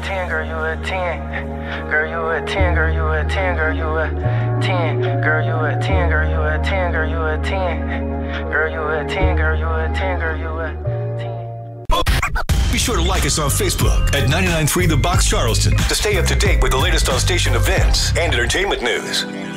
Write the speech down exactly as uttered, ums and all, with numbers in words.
ten, girl, you a ten. Girl, you a ten, girl, you a ten, girl, you a ten. Girl, you a ten, girl, you a ten, girl, you a ten. Girl, you a ten, girl, you a ten, girl, you a ten. Be sure to like us on Facebook at ninety-nine point three The Box Charleston to stay up to date with the latest on station events and entertainment news.